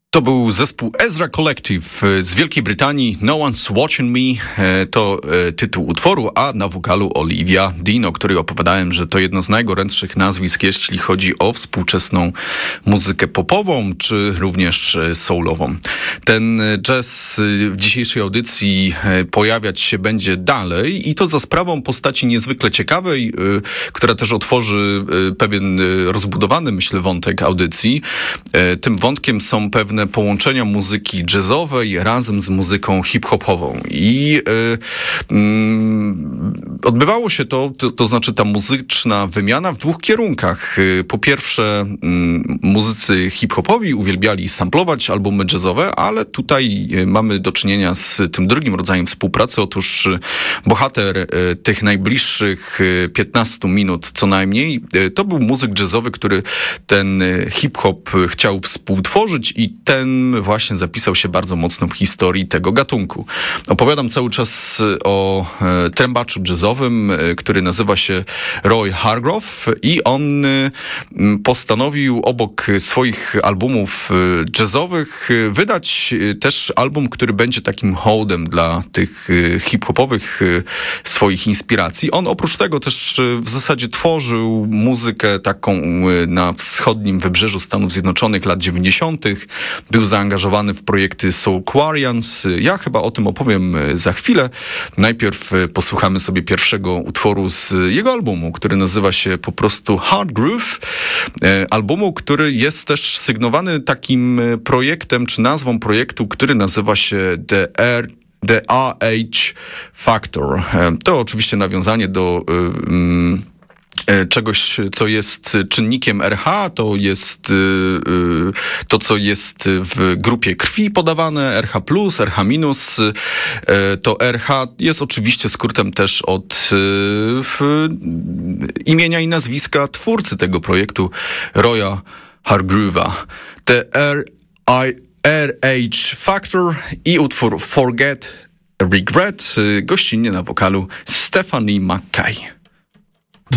To był zespół Ezra Collective z Wielkiej Brytanii. No One's Watching Me to tytuł utworu, a na wokalu Olivia Dean, o której opowiadałem, że to jedno z najgorętszych nazwisk, jeśli chodzi o współczesną muzykę popową, czy również soulową. Ten jazz w dzisiejszej audycji pojawiać się będzie dalej i to za sprawą postaci niezwykle ciekawej, która też otworzy pewien rozbudowany, myślę, wątek audycji. Tym wątkiem są pewne połączenia muzyki jazzowej razem z muzyką hip-hopową. I odbywało się to znaczy ta muzyczna wymiana w dwóch kierunkach. Po pierwsze, muzycy hip-hopowi uwielbiali samplować albumy jazzowe, ale tutaj mamy do czynienia z tym drugim rodzajem współpracy. Otóż bohater tych najbliższych 15 minut co najmniej, to był muzyk jazzowy, który ten hip-hop chciał współtworzyć i ten właśnie zapisał się bardzo mocno w historii tego gatunku. Opowiadam cały czas o trębaczu jazzowym, który nazywa się Roy Hargrove i on postanowił obok swoich albumów jazzowych wydać też album, który będzie takim hołdem dla tych hip-hopowych swoich inspiracji. On oprócz tego też w zasadzie tworzył muzykę taką na wschodnim wybrzeżu Stanów Zjednoczonych lat 90. Był zaangażowany w projekty Soulquarians. Ja chyba o tym opowiem za chwilę. Najpierw posłuchamy sobie pierwszego utworu z jego albumu, który nazywa się po prostu Hard Groove. Albumu, który jest też sygnowany takim projektem, czy nazwą projektu, który nazywa się The RH Factor. To oczywiście nawiązanie do czegoś, co jest czynnikiem RH, to jest to, co jest w grupie krwi podawane, RH+, RH-. To RH jest oczywiście skrótem też od imienia i nazwiska twórcy tego projektu, Roya Hargrove'a. The RH Factor i utwór Forget Regret, gościnnie na wokalu Stephanie McKay.